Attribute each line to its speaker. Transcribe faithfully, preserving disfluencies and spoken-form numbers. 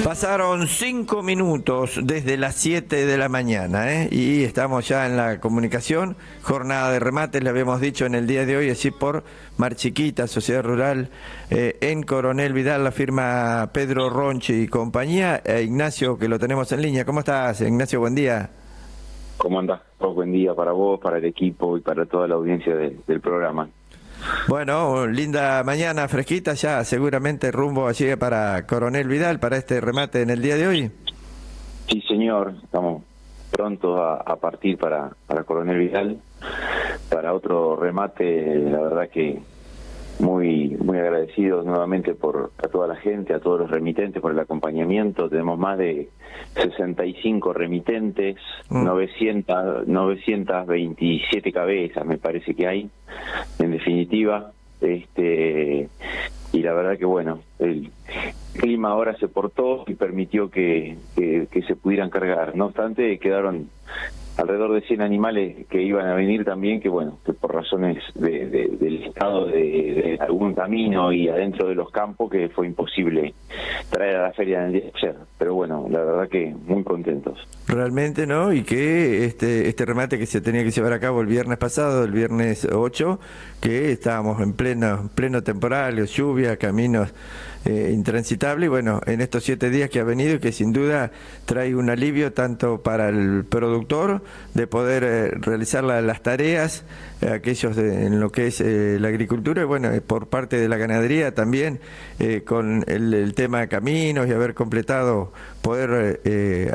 Speaker 1: Pasaron cinco minutos desde las siete de la mañana, ¿eh? Y estamos ya en la comunicación. Jornada de remates, le habíamos dicho en el día de hoy, así por Mar Chiquita, Sociedad Rural, eh, en Coronel Vidal, la firma Pedro Ronchi y compañía. Eh, Ignacio, que lo tenemos en línea. ¿Cómo estás, Ignacio? Buen día.
Speaker 2: ¿Cómo andás? Buen día para vos, para el equipo y para toda la audiencia de, del programa.
Speaker 1: Bueno, linda mañana, fresquita ya, seguramente rumbo allí para Coronel Vidal, para este remate en el día de hoy.
Speaker 2: Sí, señor, estamos prontos a, a partir para, para Coronel Vidal, para otro remate, la verdad que muy muy agradecidos nuevamente por a toda la gente, a todos los remitentes por el acompañamiento. Tenemos más de sesenta y cinco remitentes, mm. novecientas veintisiete cabezas me parece que hay, en definitiva, este y la verdad que bueno, el clima ahora se portó y permitió que, que, que se pudieran cargar. No obstante, quedaron alrededor de cien animales que iban a venir también, que bueno, que por razones de, de, del estado de, de algún camino y adentro de los campos, que fue imposible traer a la feria en el día de ayer. Pero bueno, la verdad que muy contentos.
Speaker 1: Realmente, ¿no? Y que este este remate que se tenía que llevar a cabo el viernes pasado, el viernes ocho, que estábamos en pleno pleno temporal, lluvia, caminos eh, intransitables, y bueno, en estos siete días que ha venido y que sin duda trae un alivio tanto para el productor de poder eh, realizar la, las tareas, eh, aquellos de, en lo que es eh, la agricultura, y bueno, eh, por parte de la ganadería también, eh, con el, el tema de caminos y haber completado, poder eh,